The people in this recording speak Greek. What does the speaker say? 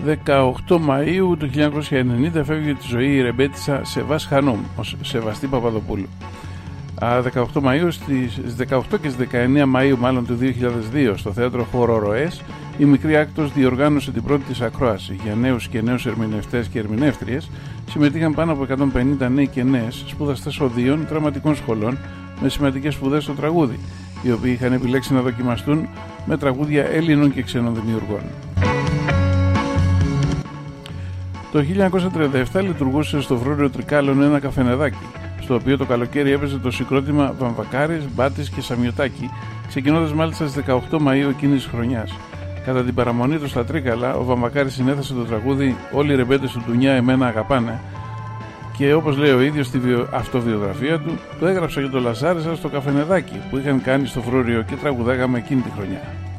18 Μαΐου του 1990 φεύγει τη ζωή η ρεμπέτισσα Σεβάς Χανούμ, ως Σεβαστή Παπαδοπούλου. 18 Μαΐου στις 18 και στις 19 Μαΐου μάλλον του 2002 στο θέατρο Χώρο Ροές, η Μικρή Άκτος διοργάνωσε την πρώτη της ακρόαση για νέους και νέους ερμηνευτές και ερμηνεύτριες. Συμμετείχαν πάνω από 150 νέοι και νέες σπουδαστές οδείων δραματικών σχολών με σημαντικές σπουδές στο τραγούδι, οι οποίοι είχαν επιλέξει να δοκιμαστούν με τραγούδια Έλληνων και ξένων δημιουργών. Το 1937 λειτουργούσε στο Φρούριο Τρικάλων ένα καφενεδάκι, στο οποίο το καλοκαίρι έπαιζε το συγκρότημα Βαμβακάρης, Μπάτης και Σαμιωτάκη, ξεκινώντας μάλιστα στις 18 Μαΐου εκείνης της χρονιάς. Κατά την παραμονή του στα Τρίκαλα, ο Βαμβακάρης συνέθεσε το τραγούδι «Όλοι οι ρεμπέτες του Τουνιά εμένα αγαπάνε» και όπως λέει ο ίδιος στη αυτοβιογραφία του, το έγραψα για το Λαζάρισα στο καφενεδάκι που είχαν κάνει στο Φρούριο και τραγουδάγαμε εκείνη τη χρονιά.